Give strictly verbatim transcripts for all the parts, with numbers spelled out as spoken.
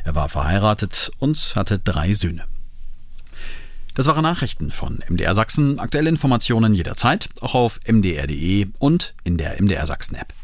Er war verheiratet und hatte drei Söhne. Das waren Nachrichten von M D R Sachsen. Aktuelle Informationen jederzeit, auch auf m d r punkt d e und in der M D R Sachsen App.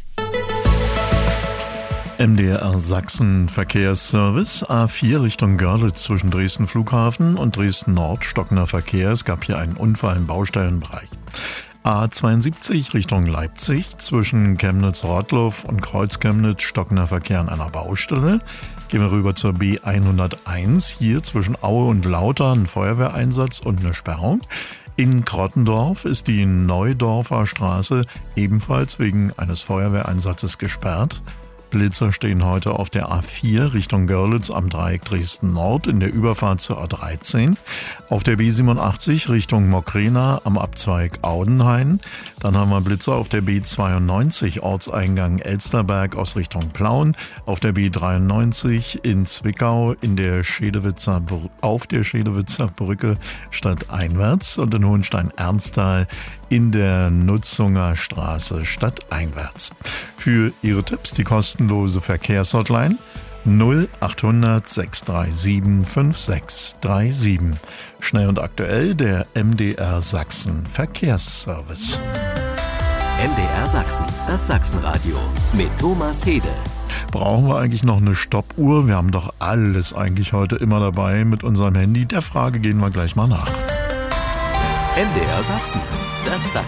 M D R Sachsen Verkehrsservice. A vier Richtung Görlitz zwischen Dresden Flughafen und Dresden Nord stockender Verkehr. Es gab hier einen Unfall im Baustellenbereich. A zweiundsiebzig Richtung Leipzig zwischen Chemnitz-Rottloff und Kreuz-Chemnitz stockender Verkehr an einer Baustelle. Gehen wir rüber zur B hunderteins. Hier zwischen Aue und Lauter ein Feuerwehreinsatz und eine Sperrung. In Krottendorf ist die Neudorfer Straße ebenfalls wegen eines Feuerwehreinsatzes gesperrt. Blitzer stehen heute auf der A vier Richtung Görlitz am Dreieck Dresden Nord in der Überfahrt zur A dreizehn. Auf der B siebenundachtzig Richtung Mokrena am Abzweig Audenhain. Dann haben wir Blitzer auf der B zweiundneunzig Ortseingang Elsterberg aus Richtung Plauen. Auf der B dreiundneunzig in Zwickau in der Schedewitzer, auf der Schedewitzer Brücke stadteinwärts und in Hohenstein-Ernsthal in der Nutzunger Straße stadteinwärts. Für Ihre Tipps die kostenlose Verkehrshotline null achthundert sechs drei sieben fünf sechs drei sieben. Schnell und aktuell der M D R Sachsen Verkehrsservice. M D R Sachsen, das Sachsenradio mit Thomas Hede. Brauchen wir eigentlich noch eine Stoppuhr? Wir haben doch alles eigentlich heute immer dabei mit unserem Handy. Der Frage gehen wir gleich mal nach. M D R Sachsen, das Sachsen.